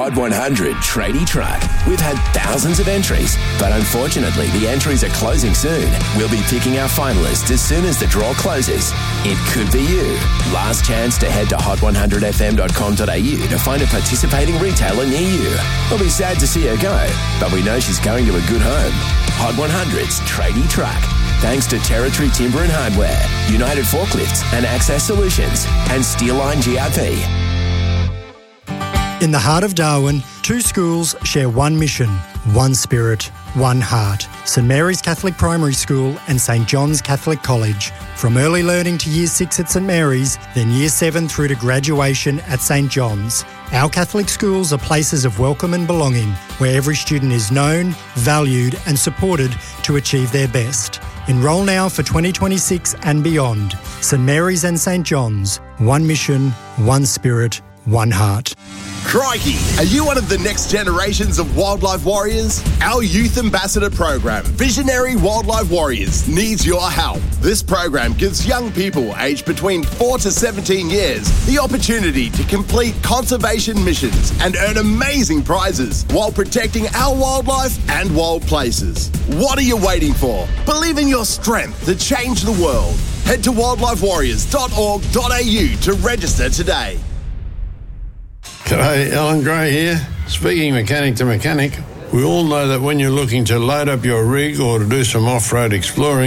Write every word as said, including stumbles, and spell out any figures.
Hot one hundred Tradie Truck. We've had thousands of entries, but unfortunately the entries are closing soon. We'll be picking our finalists as soon as the draw closes. It could be you. Last chance to head to hot one hundred f m dot com dot a u to find a participating retailer near you. We'll be sad to see her go, but we know she's going to a good home. Hot one hundred's Tradie Truck. Thanks to Territory Timber and Hardware, United Forklifts and Access Solutions, and Steelline G R P. In the heart of Darwin, two schools share one mission, one spirit, one heart. St Mary's Catholic Primary School and St John's Catholic College. From early learning to Year six at St Mary's, then Year seven through to graduation at St John's. Our Catholic schools are places of welcome and belonging, where every student is known, valued and supported to achieve their best. Enrol now for twenty twenty-six and beyond. St Mary's and St John's. One mission, one spirit, one heart. Crikey! Are you one of the next generations of wildlife warriors? Our Youth Ambassador program, Visionary Wildlife Warriors, needs your help. This program gives young people aged between four to seventeen years the opportunity to complete conservation missions and earn amazing prizes while protecting our wildlife and wild places. What are you waiting for? Believe in your strength to change the world. Head to wildlife warriors dot org dot a u to register today. G'day, Alan Gray here. Speaking mechanic to mechanic, we all know that when you're looking to load up your rig or to do some off-road exploring,